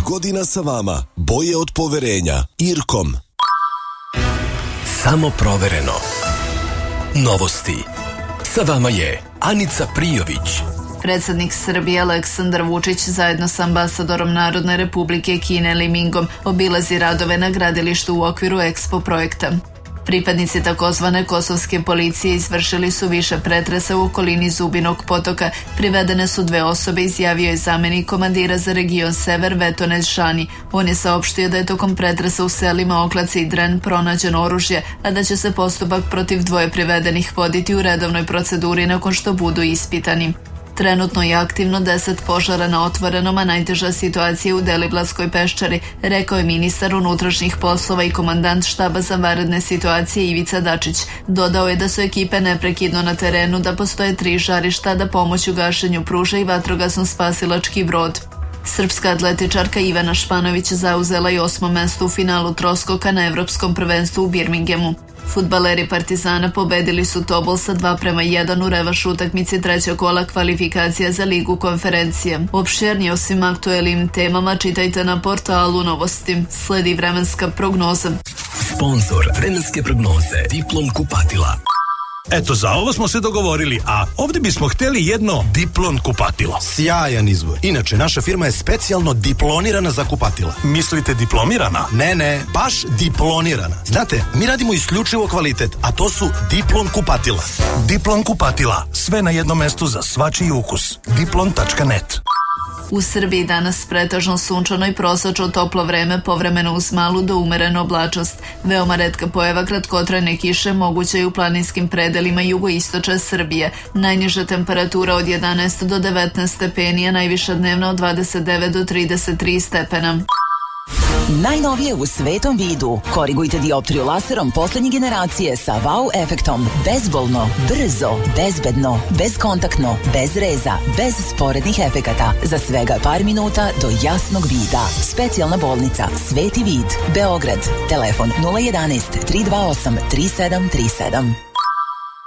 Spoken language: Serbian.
godina sa vama. Boje od poverenja. Irkom. Samo provereno. Novosti. Sa vama je Anica Prijović. Predsjednik Srbije Aleksandar Vučić zajedno s ambasadorom Narodne Republike Kine Li Mingom obilazi radove na gradilištu u okviru Expo projekta. Pripadnici takozvane kosovske policije izvršili su više pretresa u okolini Zubinog potoka. Privedene su 2 osobe, izjavio je zamjenik komandira za region Sever Vetone Žani. On je saopštio da je tokom pretresa u selima Oklaci i Dren pronađeno oružje, a da će se postupak protiv 2 privedenih voditi u redovnoj proceduri nakon što budu ispitani. Trenutno je aktivno 10 požara na otvorenom, a najteža situacija u Deliblatskoj peščari, rekao je ministar unutrašnjih poslova i komandant štaba za vanredne situacije Ivica Dačić. Dodao je da su ekipe neprekidno na terenu, da postoje 3 žarišta, da pomoć u gašenju pruža i vatrogasno-spasilački brod. Srpska atletičarka Ivana Španović zauzela je 8. mesto u finalu troskoka na Evropskom prvenstvu u Birminghamu. Fudbaleri Partizana pobedili su Tobol sa 2:1 u revaš utakmici 3. kola kvalifikacija za Ligu konferencije. Opširnije o svim aktuelnim temama čitajte na portalu Novosti. Sledi vremenska prognoza. Sponzor vremenske prognoze Diplom kupatila. Eto, za ovo smo se dogovorili, a ovdje bismo htjeli jedno Diplon kupatilo. Sjajan izbor. Inače, naša firma je specijalno diplonirana za kupatila. Mislite diplomirana? Ne, baš diplonirana. Znate, mi radimo isključivo kvalitet, a to su Diplon kupatila. Diplon kupatila. Sve na jednom mestu za svačiji ukus. Diplon.net. U Srbiji danas pretežno sunčano i prosečno toplo vreme, povremeno uz malu do umerenu oblačnost. Veoma retka pojava kratkotrajne kiše moguća je u planinskim predelima jugoistočne Srbije. Najniža temperatura od 11 do 19 stepeni, a najviša dnevna od 29 do 33 stepena. Najnovije u svetom vidu. Korigujte dioptriju laserom poslednje generacije sa wow efektom. Bezbolno, brzo, bezbedno, bezkontaktno, bez reza, bez sporednih efekata. Za svega par minuta do jasnog vida. Specijalna bolnica Sveti vid, Beograd. Telefon 011 328 3737.